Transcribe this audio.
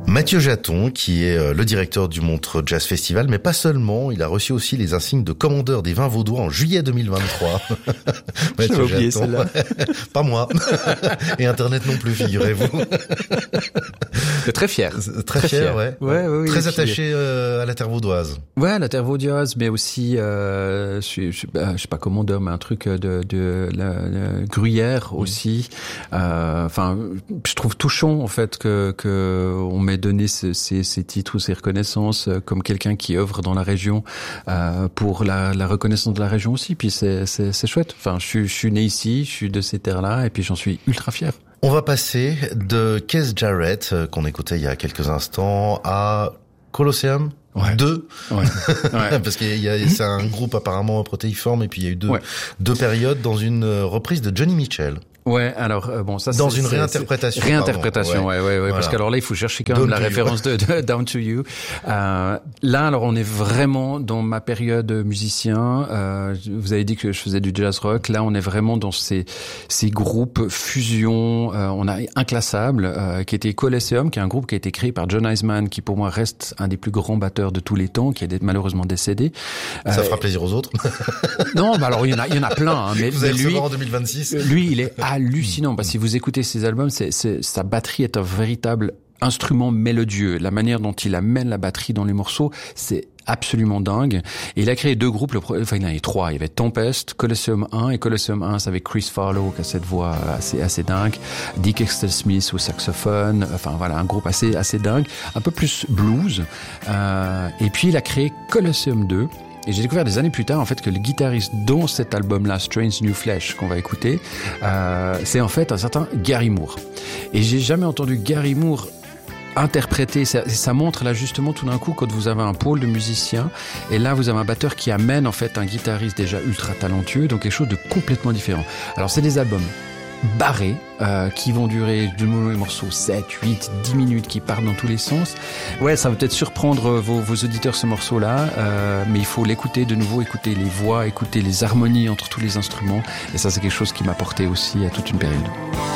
Mathieu Jaton, qui est le directeur du Montreux Jazz Festival, mais pas seulement, il a reçu aussi les insignes de commandeur des vins vaudois en juillet 2023. Mathieu oublié celle-là. Pas moi. Et Internet non plus, figurez-vous. Très fier. Très fier, ouais. Ouais, très attaché à la terre vaudoise. Ouais, à la terre vaudoise, mais aussi, je sais pas commandeur, mais un truc de la gruyère aussi. Enfin, je trouve touchant, en fait, que on m'ait donné ces titres ou ces reconnaissances comme quelqu'un qui œuvre dans la région pour la reconnaissance de la région aussi. Puis c'est chouette. Enfin, je suis né ici, je suis de ces terres-là, et puis j'en suis ultra fier. On va passer de Keith Jarrett, qu'on écoutait il y a quelques instants, à Colosseum. Ouais. 2. Ouais. Parce c'est un groupe apparemment protéiforme, et puis il y a eu deux périodes dans une reprise de Johnny Mitchell. Ouais, alors bon, ça dans une réinterprétation. Réinterprétation, ouais, voilà. Parce qu'alors là, il faut chercher quand même la référence de Down to You. Là, alors on est vraiment dans ma période musicien. Vous avez dit que je faisais du jazz rock. Là, on est vraiment dans ces groupes fusion. On a Inclassable, qui était Colosseum, qui est un groupe qui a été créé par John Eisman, qui pour moi reste un des plus grands batteurs de tous les temps, qui est malheureusement décédé. Ça fera plaisir aux autres. Non, bah alors il y en a plein. Hein, mais vous allez lui, en 2026. Lui, il est hallucinant. Parce que si vous écoutez ses albums, sa batterie est un véritable instrument mélodieux. La manière dont il amène la batterie dans les morceaux, c'est absolument dingue. Et il a créé deux groupes, enfin il en avait trois. Il y avait Tempest, Colosseum 1, et Colosseum 1, c'est avec Chris Farlowe qui a cette voix assez dingue. Dick Exter-Smith au saxophone. Enfin voilà, un groupe assez dingue. Un peu plus blues. Et puis il a créé Colosseum 2. Et j'ai découvert des années plus tard, en fait, que le guitariste dans cet album-là, Strange New Flesh, qu'on va écouter, c'est en fait un certain Gary Moore. Et j'ai jamais entendu Gary Moore interpréter. Ça montre là justement tout d'un coup quand vous avez un pôle de musiciens et là vous avez un batteur qui amène en fait un guitariste déjà ultra talentueux, donc quelque chose de complètement différent. Alors c'est des albums barrés qui vont durer de les morceaux 7, 8, 10 minutes qui partent dans tous les sens. Ouais, ça va peut-être surprendre vos auditeurs ce morceau-là, mais il faut l'écouter de nouveau, écouter les voix, écouter les harmonies entre tous les instruments, et ça c'est quelque chose qui m'a porté aussi à toute une période.